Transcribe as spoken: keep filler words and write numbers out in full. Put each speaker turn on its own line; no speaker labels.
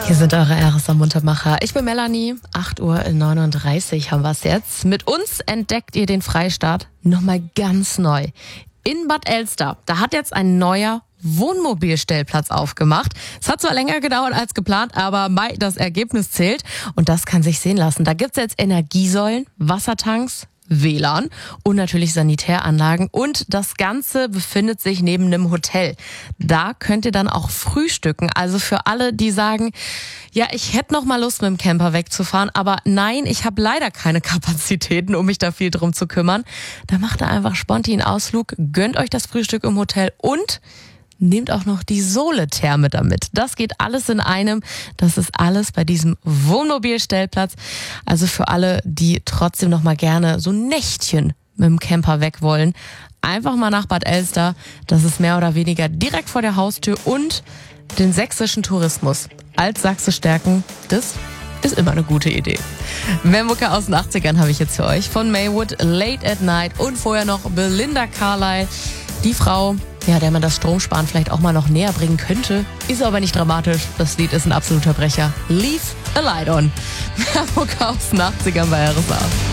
Hier sind eure R S A-Muntermacher. Ich bin Melanie. acht Uhr neununddreißig haben wir es jetzt. Mit uns entdeckt ihr den Freistaat nochmal ganz neu. In Bad Elster, da hat jetzt ein neuer Wohnmobilstellplatz aufgemacht. Es hat zwar länger gedauert als geplant, aber Mai, das Ergebnis zählt. Und das kann sich sehen lassen. Da gibt's jetzt Energiesäulen, Wassertanks, W L A N und natürlich Sanitäranlagen. Und das Ganze befindet sich neben einem Hotel. Da könnt ihr dann auch frühstücken. Also für alle, die sagen, ja, ich hätte noch mal Lust, mit dem Camper wegzufahren, aber nein, ich habe leider keine Kapazitäten, um mich da viel drum zu kümmern. Da macht ihr einfach spontan einen Ausflug, gönnt euch das Frühstück im Hotel und nehmt auch noch die Soletherme damit. Das geht alles in einem. Das ist alles bei diesem Wohnmobilstellplatz. Also für alle, die trotzdem noch mal gerne so ein Nächtchen mit dem Camper weg wollen, einfach mal nach Bad Elster. Das ist mehr oder weniger direkt vor der Haustür und den sächsischen Tourismus als Sachse stärken, das ist immer eine gute Idee. Mehr Mucke aus den achtzigern habe ich jetzt für euch. Von Maywood, Late at Night und vorher noch Belinda Carlisle. Die Frau, ja, der man das Stromsparen vielleicht auch mal noch näher bringen könnte, ist aber nicht dramatisch. Das Lied ist ein absoluter Brecher. Leave a Light On. Mehr Mucke aus den achtzigern bei R S A.